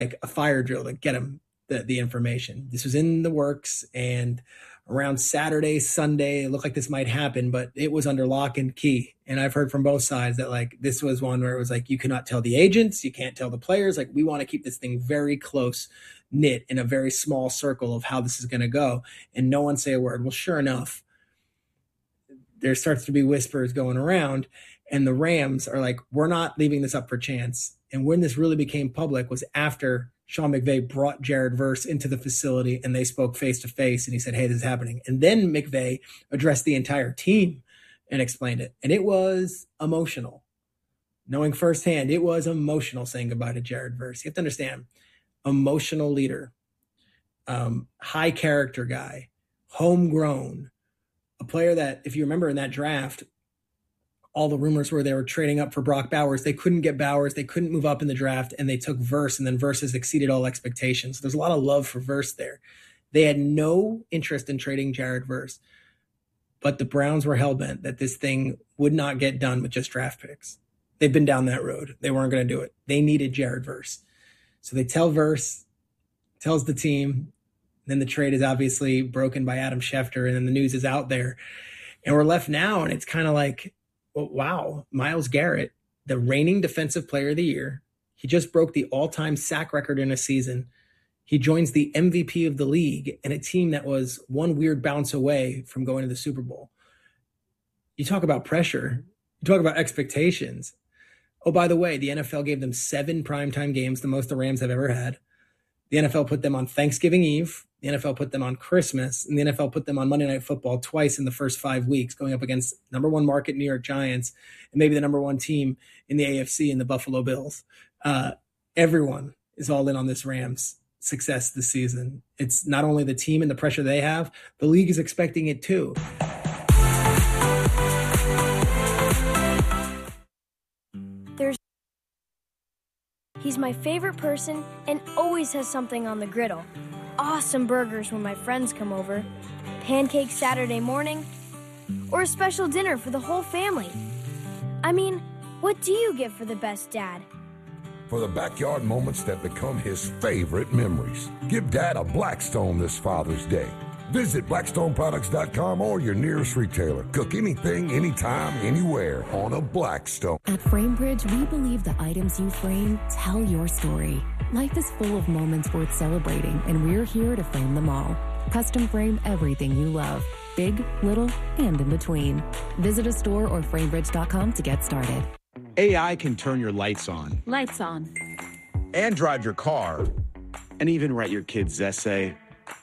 like a fire drill to get him the information. This was in the works, and around Saturday, Sunday, it looked like this might happen, but it was under lock and key. And I've heard from both sides that like this was one where it was like, you cannot tell the agents, you can't tell the players. Like, we want to keep this thing very close knit in a very small circle of how this is going to go, and no one say a word. Well, sure enough, there starts to be whispers going around, and the Rams are like, we're not leaving this up for chance. And when this really became public was after Sean McVay brought Jared Verse into the facility and they spoke face to face, and he said, hey, this is happening. And then McVay addressed the entire team and explained it. And it was emotional. Knowing firsthand, it was emotional saying goodbye to Jared Verse. You have to understand, emotional leader, high character guy, homegrown, a player that, if you remember in that draft, all the rumors were they were trading up for Brock Bowers. They couldn't get Bowers. They couldn't move up in the draft, and they took Verse, and then Verse has exceeded all expectations. There's a lot of love for Verse there. They had no interest in trading Jared Verse, but the Browns were hell-bent that this thing would not get done with just draft picks. They've been down that road. They weren't going to do it. They needed Jared Verse. So they tell Verse, tells the team, then the trade is obviously broken by Adam Schefter, and then the news is out there. And we're left now, and it's kind of like, well, wow, Myles Garrett, the reigning defensive player of the year. He just broke the all-time sack record in a season. He joins the MVP of the league and a team that was one weird bounce away from going to the Super Bowl. You talk about pressure. You talk about expectations. Oh, by the way, the NFL gave them 7 primetime games, the most the Rams have ever had. The NFL put them on Thanksgiving Eve. The NFL put them on Christmas, and the NFL put them on Monday Night Football twice in the first 5 weeks, going up against number 1 market New York Giants and maybe the number 1 team in the AFC in the Buffalo Bills. Everyone is all in on this Rams success this season. It's not only the team and the pressure they have, the league is expecting it too. He's my favorite person and always has something on the griddle. Awesome burgers when my friends come over, pancakes Saturday morning, or a special dinner for the whole family. I mean, what do you get for the best dad? For the backyard moments that become his favorite memories. Give Dad a Blackstone this Father's Day. Visit BlackstoneProducts.com or your nearest retailer. Cook anything, anytime, anywhere on a Blackstone. At FrameBridge, we believe the items you frame tell your story. Life is full of moments worth celebrating, and we're here to frame them all. Custom frame everything you love, big, little, and in between. Visit a store or FrameBridge.com to get started. AI can turn your lights on. Lights on. And drive your car. And even write your kid's essay.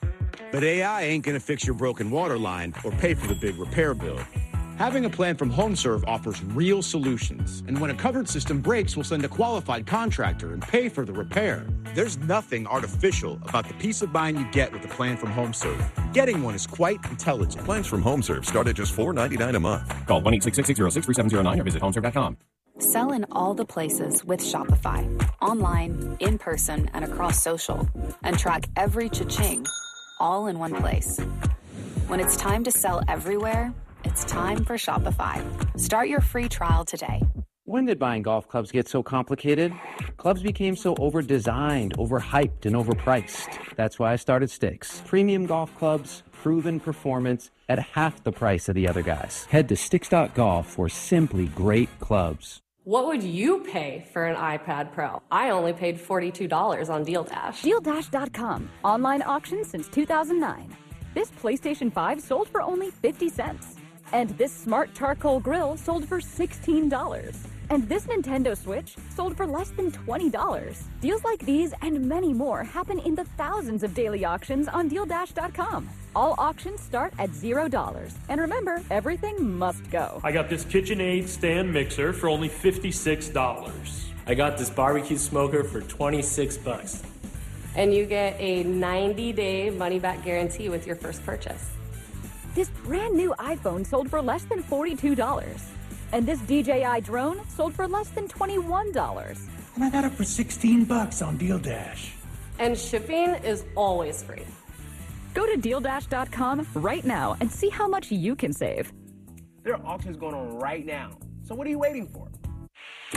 But AI ain't gonna fix your broken water line or pay for the big repair bill. Having a plan from HomeServe offers real solutions. And when a covered system breaks, we'll send a qualified contractor and pay for the repair. There's nothing artificial about the peace of mind you get with a plan from HomeServe. Getting one is quite intelligent. Plans from HomeServe start at just $4.99 a month. Call 1-866-606-3709 or visit HomeServe.com. Sell in all the places with Shopify. Online, in person, and across social. And track every cha-ching, all in one place. When it's time to sell everywhere, it's time for Shopify. Start your free trial today. When did buying golf clubs get so complicated? Clubs became so over-designed, overhyped, and overpriced. That's why I started Sticks. Premium golf clubs, proven performance at half the price of the other guys. Head to Sticks.golf for simply great clubs. What would you pay for an iPad Pro? I only paid $42 on Deal Dash. DealDash.com. Online auction since 2009. This PlayStation 5 sold for only 50 cents. And this smart charcoal grill sold for $16. And this Nintendo Switch sold for less than $20. Deals like these and many more happen in the thousands of daily auctions on DealDash.com. All auctions start at $0. And remember, everything must go. I got this KitchenAid stand mixer for only $56. I got this barbecue smoker for $26. And you get a 90-day money-back guarantee with your first purchase. This brand new iPhone sold for less than $42. And this DJI drone sold for less than $21. And I got it for $16 on Deal Dash. And shipping is always free. Go to DealDash.com right now and see how much you can save. There are auctions going on right now. So what are you waiting for?